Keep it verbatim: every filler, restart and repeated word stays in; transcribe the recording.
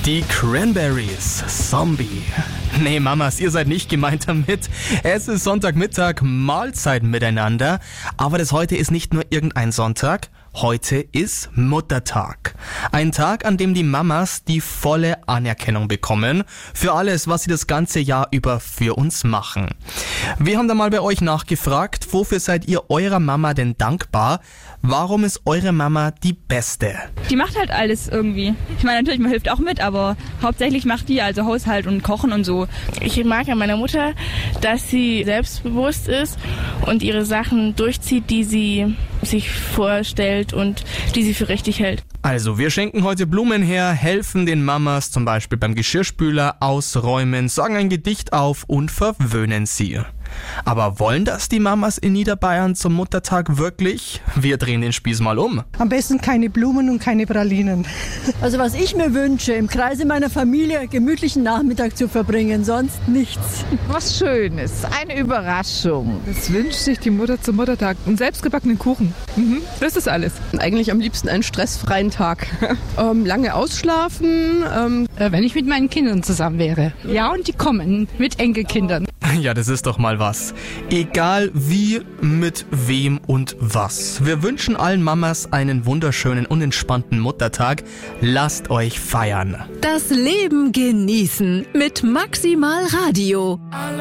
Die Cranberries, Zombie. Nee, Mamas, ihr seid nicht gemeint damit. Es ist Sonntagmittag, Mahlzeit miteinander. Aber das heute ist nicht nur irgendein Sonntag. Heute ist Muttertag. Ein Tag, an dem die Mamas die volle Anerkennung bekommen für alles, was sie das ganze Jahr über für uns machen. Wir haben da mal bei euch nachgefragt, wofür seid ihr eurer Mama denn dankbar? Warum ist eure Mama die Beste? Die macht halt alles irgendwie. Ich meine, natürlich, man hilft auch mit, aber hauptsächlich macht die also Haushalt und Kochen und so. Ich mag an meiner Mutter, dass sie selbstbewusst ist und ihre Sachen durchzieht, die sie sich vorstellt und die sie für richtig hält. Also, wir schenken heute Blumen her, helfen den Mamas zum Beispiel beim Geschirrspüler ausräumen, sagen ein Gedicht auf und verwöhnen sie. Aber wollen das die Mamas in Niederbayern zum Muttertag wirklich? Wir drehen den Spieß mal um. Am besten keine Blumen und keine Pralinen. Also was ich mir wünsche, im Kreise meiner Familie einen gemütlichen Nachmittag zu verbringen, sonst nichts. Was Schönes, eine Überraschung. Das wünscht sich die Mutter zum Muttertag. Einen selbstgebackenen Kuchen. Mhm, das ist alles. Eigentlich am liebsten einen stressfreien Tag. ähm, lange ausschlafen. Ähm, Wenn ich mit meinen Kindern zusammen wäre. Ja, und die kommen mit Enkelkindern. Ja, das ist doch mal was. Egal wie, mit wem und was. Wir wünschen allen Mamas einen wunderschönen und entspannten Muttertag. Lasst euch feiern. Das Leben genießen mit Maximal Radio.